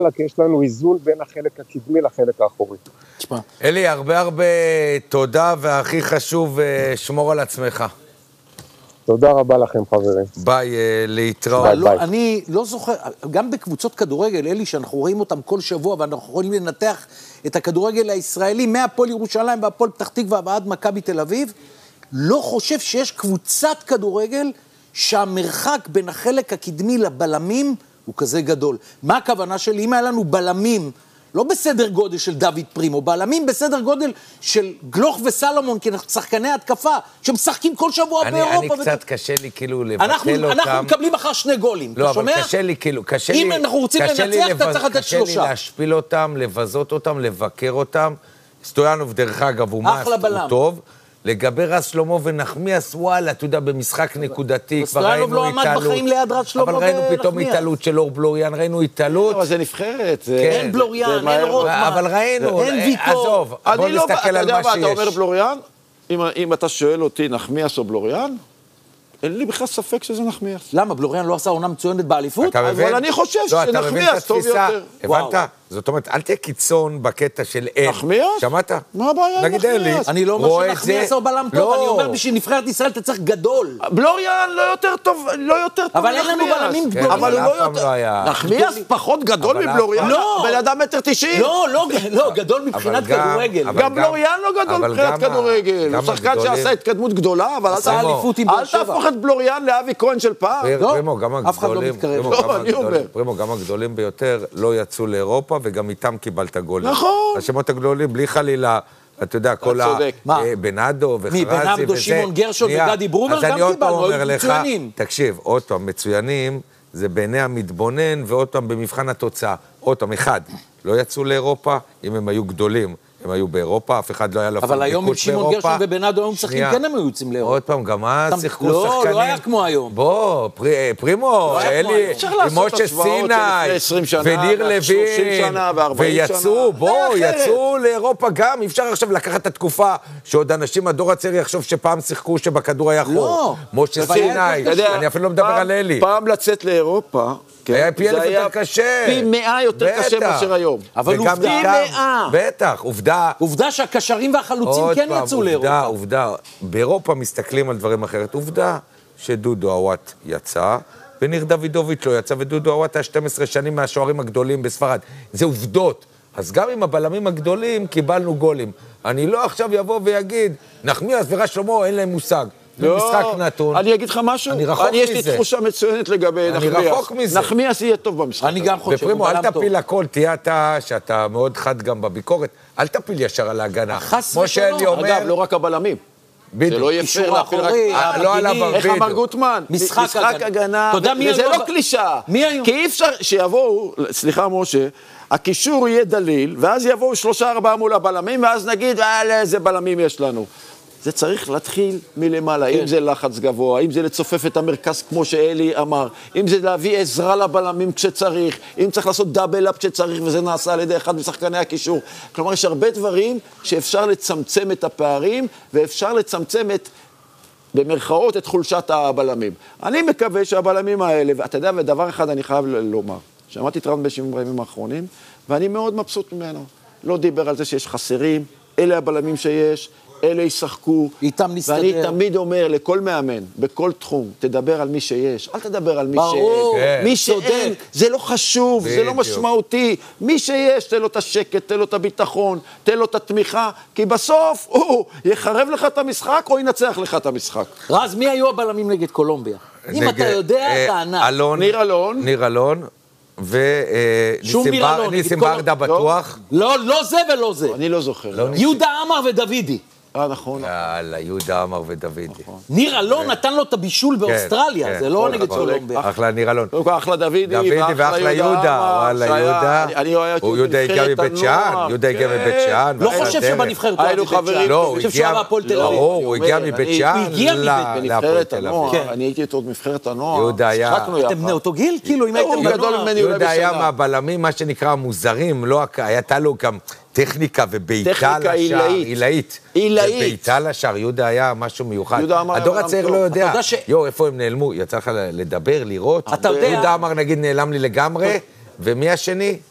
כי יש לנו איזון בין החלק הקדמי לחלק האחורי. אלי, הרבה תודה, והכי חשוב, שמור על עצמך. תודה רבה לכם, חברים. ביי, להתראות. ביי. אני לא זוכר, גם בקבוצות כדורגל, אלי, שאנחנו רואים אותם כל שבוע, ואנחנו יכולים לנתח את הכדורגל הישראלי, מהפועל ירושלים והפועל פתח תקווה ועד מכבי תל אביב, לא חושב שיש קבוצת כדורגל שהמרחק בין החלק הקדמי לבלמים הוא כזה גדול. מה הכוונה שלי? אם היה לנו בלמים, לא בסדר גודל של דוד פרימו, בלמים בסדר גודל של גלוך וסלומון, כי אנחנו שחקני התקפה, שמשחקים כל שבוע באירופה. אני קצת קשה לי כאילו לבטל אותם. אנחנו מקבלים אחר 2 גולים, אתה שומע? לא, אבל קשה לי כאילו, קשה לי... אם אנחנו רוצים לנצח, אתה צריך לתת 3. קשה לי להשפיל אותם, לבזות אותם, לבקר אותם. סטויאנוב, דרך אגב, הוא טוב. לגבי רז שלמה ונחמיאס, וואלה, אתה יודע, במשחק נקודתי, כבר ראינו סטויאנוב לא עמד בחיים ליד רז שלמה ונחמיאס. אבל ראינו פתאום התעלות של אור בלוריאן, ראינו התעלות. אבל זה נבחרת. אין בלוריאן, אין רוטמן. אבל ראינו, אין ויטור. עזוב, בוא נסתכל על מה שיש. אתה אומר בלוריאן? אם אתה שואל אותי נחמיאס או בלוריאן, אין לי בכלל ספק שזה נחמיאס. למה? בלוריאן לא עשה עונה מצוינת באליפות? אבל אני חושב שנחמיאס טוב יותר. הבנת? זאת אומרת, אל תהיה קיצון בקטע של אין. נחמיאס? שמעת? מה הבעיה עם נחמיאס? אני לא אומר שנחמיאס או בלם טוב, אני אומר בשביל נבחרת ישראל אתה צריך גדול. בלוריאן לא יותר טוב מנחמיאס. אבל אין לנו בלמים גדולים. אבל הוא לא יותר. נחמיאס פחות גדול מבלוריאן? בן אדם 1.90 מטר. לא, גדול מבחינת כדורגל. גם בלוריאן לא גדול מבחינת כדורגל. הוא שחקן שעשה התקדמות גדולה, אבל אל תהפוך את בלוריאן לאבי כהן של פעם. פרימו, גם הגדולים ביותר לא יצאו לאירופה, וגם איתם קיבלת גולים. נכון. השמות הגדולים, בלי חלילה, אתה יודע, כל בנאדו וחרזי וזה. בנאדו, שמעון גרשון וגדי ברומר, גם קיבלנו, היו מצוינים. תקשיב, עוד פעם, מצוינים, זה בעיני המתבונן, ועוד פעם במבחן התוצאה. עוד פעם, אחד, לא יצאו לאירופה, אם הם היו גדולים. הם היו באירופה, אף אחד לא היה לו אבל היום עם שמעון גרשון ובנאדו היו משחקים, כן הם היו יוצאים לאירופה. עוד פעם, גם אז שיחקו שחקנים. לא היה כמו היום. בוא, פרימו, אלי, עם משה סיני, וניר לוין, ויצאו, יצאו לאירופה גם. אי אפשר עכשיו לקחת את התקופה שעוד אנשים, הדור הצעיר יחשוב שפעם שיחקו שבכדור היה חור. משה סיני, אני אפילו לא מדבר על אלי. פעם לצאת לאירופה, היה פי 1000 יותר קשה. פי 100 יותר קשה מאשר היום. אבל עובדה, בטח, עובדה שהקשרים והחלוצים כן יצאו לאירופה. עובדה, באירופה מסתכלים על דברים אחרת. עובדה שדודו אוואט יצא, וניר דוידוביץ' לא יצא, ודודו אוואט היה 12 שנים מהשוערים הגדולים בספרד. זה עובדות. אז גם עם הבלמים הגדולים קיבלנו גולים. אני לא עכשיו יבוא ויגיד, נחמיאס ורז שלמה אין להם מושג. במשחק נתון. אני אגיד לך משהו, יש לי תחושה מצוינת לגבי נחמיאס. אני רחוק מזה. נחמיאס יהיה טוב במשחק. אני גם חושב, ופרימו, אל תפיל הכל, תהיה אתה, שאתה מאוד חד גם בביקורת, אל תפיל ישר על ההגנה. כמו שאלי אומר... אגב, לא רק הבלמים. זה לא יהיה פייר להפיל רק... לא עליו בווידאו. איך אמר גוטמן? משחק הגנה. וזה לא קלישה. כי אי אפשר שיבואו, סליחה משה, הקישור יהיה דליל, ואז יבואו 3-4 מול הבלמים, ואז נגיד, איזה בלמים יש לנו. זה צריך להתחיל מלמעלה, אם זה לחץ גבוה, אם זה לצופף את המרכז כמו שאלי אמר, אם זה להביא עזרה לבלמים כשצריך, אם צריך לעשות דאבל-אפ כשצריך, וזה נעשה על ידי אחד משחקני הקישור. כלומר, יש הרבה דברים שאפשר לצמצם את הפערים, ואפשר לצמצם במרכאות את חולשת הבלמים. אני מקווה שהבלמים האלה, ואתה יודע, ודבר אחד אני חייב לומר, שמעתי את רן בשם בימים האחרונים, ואני מאוד מבסוט ממנו. לא דיבר על זה שיש חסרים, אלה הבלמים שיש, אלה ישחקו, ואני תמיד אומר לכל מאמן, בכל תחום, תדבר על מי שיש, אל תדבר על מי שאין. מי שאין, זה לא חשוב, זה לא משמעותי. מי שיש, תן לו את השקט, תן לו את הביטחון, תן לו את התמיכה, כי בסוף הוא יחרב לך את המשחק או ינצח לך את המשחק. רז, מי היו הבלמים נגד קולומביה? אם אתה יודע, אתה ענה. ניר אלון. וניסים ברדה בטוח. לא זה ולא זה. אני לא זוכר. יהודה עמר ודוידי. נכון. יאללה, יהודה עמר ודוידי. ניר אלון נתן לו את הבישול באוסטרליה, זה לא נגד קולומביה. אחלה ניר אלון. אחלה דוידי ואחלה יהודה. וואלה, יהודה הגיע מבית שאן. לא חושב שבנבחרת הוא היינו חברים. לא, הוא הגיע מהפועל תל אביב. הוא הגיע מבית שאן להפועל תל אביב. אני הייתי אותו בנבחרת הנוער. יהודה היה... אתם בני אותו גיל? כאילו, אם הייתם בנוער. יהודה היה מהבלמים, מה שנקרא המוזרים, הייתה לו גם... טכניקה ובעיטה לשער, עילאית. ובעיטה לשער, יהודה היה משהו מיוחד. הדור הצעיר לא יודע. איפה הם נעלמו? יצא לך לדבר, לראות? יהודה אמר, נגיד, נעלם לי לגמרי, ומי השני?